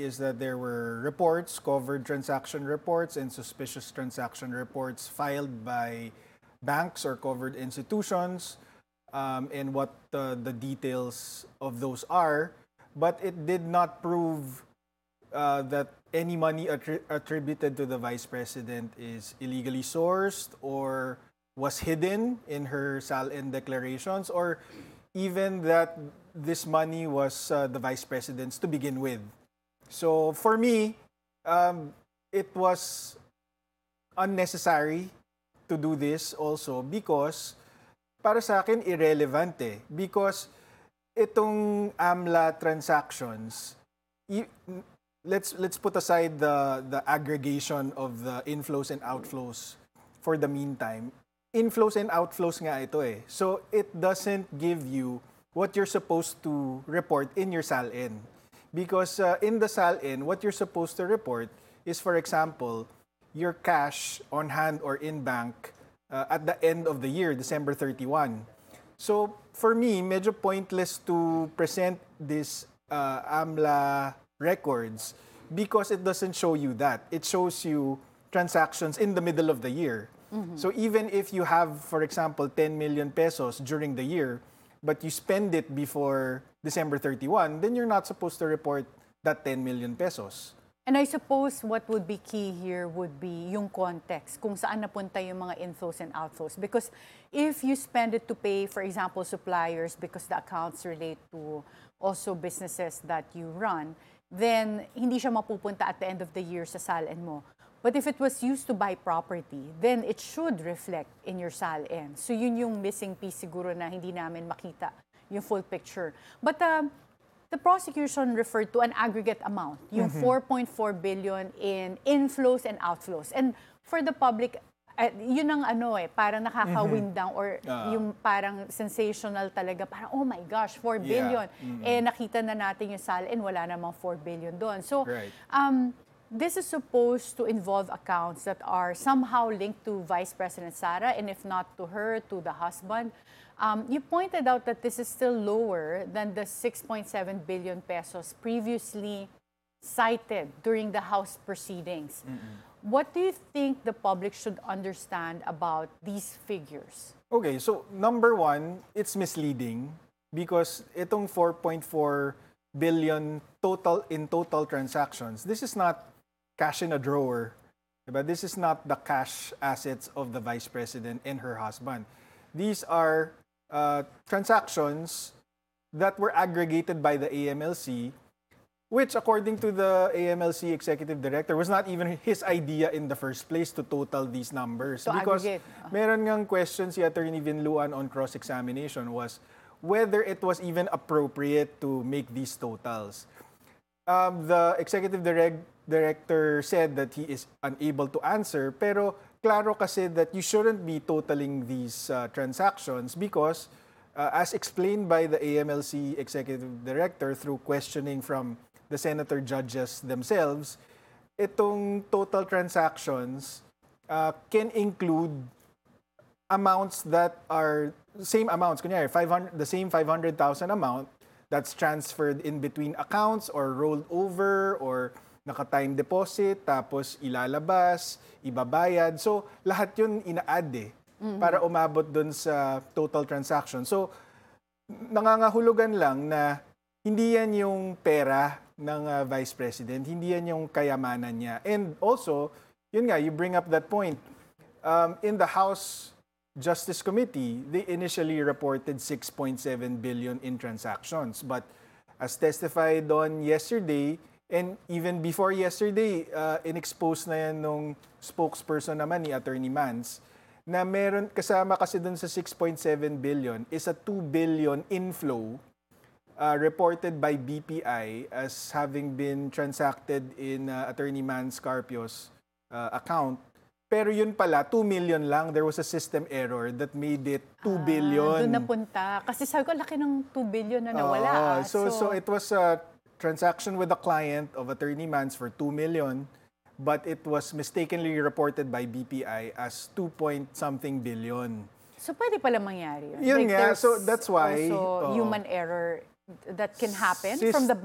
is that there were reports, covered transaction reports, and suspicious transaction reports filed by banks or covered institutions, and what the details of those are. But it did not prove that any money attributed to the Vice President is illegally sourced or was hidden in her SALN declarations, or even that this money was the Vice President's to begin with. So for me, it was unnecessary to do this also because para sa akin irrelevant because itong AMLA transactions, let's put aside the aggregation of the inflows and outflows for the meantime. Inflows and outflows nga ito So it doesn't give you what you're supposed to report in your SALN. Because in the SALN, what you're supposed to report is, for example, your cash on hand or in bank at the end of the year, December 31. So for me, medyo pointless to present this AMLA records because it doesn't show you that. It shows you transactions in the middle of the year. So even if you have, for example, 10 million pesos during the year, but you spend it before December 31, then you're not supposed to report that 10 million pesos. And I suppose what would be key here would be yung context, kung saan napunta yung mga inflows and outflows. Because if you spend it to pay, for example, suppliers because the accounts relate to also businesses that you run, then hindi siya mapupunta at the end of the year sa SALN mo. But if it was used to buy property, then it should reflect in your SALN. So yun yung missing piece siguro na hindi namin makita yung full picture. But the prosecution referred to an aggregate amount, yung 4.4 billion in inflows and outflows. And for the public, yun ang parang nakaka-wind down or yung parang sensational talaga. Parang, oh my gosh, 4 billion. Nakita na natin yung SALN, wala namang 4 billion doon. So, this is supposed to involve accounts that are somehow linked to Vice President Sara, and if not to her, to the husband. You pointed out that this is still lower than the 6.7 billion pesos previously cited during the House proceedings. What do you think the public should understand about these figures? Okay, so number one, it's misleading because itong 4.4 billion total transactions, this is not cash in a drawer. But this is not the cash assets of the Vice President and her husband. These are transactions that were aggregated by the AMLC, which according to the AMLC Executive Director was not even his idea in the first place to total these numbers. To because aggregate. Meron ngang question si Attorney Vinluan on cross-examination was whether it was even appropriate to make these totals. The Executive Director said that he is unable to answer, pero klaro kasi that you shouldn't be totaling these transactions because, as explained by the AMLC Executive Director through questioning from the senator judges themselves, itong total transactions can include amounts that are same amounts. Kunyari, the same 500,000 amount that's transferred in between accounts or rolled over or naka-time deposit, tapos ilalabas, ibabayad. So, lahat yun ina-add para umabot dun sa total transaction. So, nangangahulugan lang na hindi yan yung pera ng Vice President, hindi yan yung kayamanan niya. And also, yun nga, you bring up that point. In the House Justice Committee, they initially reported 6.7 billion in transactions. But as testified on yesterday, and even before yesterday, in-expose na yan nung spokesperson naman ni Attorney Mans, na meron, kasama kasi dun sa 6.7 billion is a 2 billion inflow reported by BPI as having been transacted in Attorney Mans Carpio's account. Pero yun pala, 2 million lang. There was a system error that made it 2 billion. Doon napunta. Kasi sabi ko, laki ng 2 billion na nawala. So it was a transaction with a client of Attorney Mans for 2 million, but it was mistakenly reported by BPI as 2-point-something billion. So pwede pala mangyari yun. Yun nga, so that's why also human error that can happen from the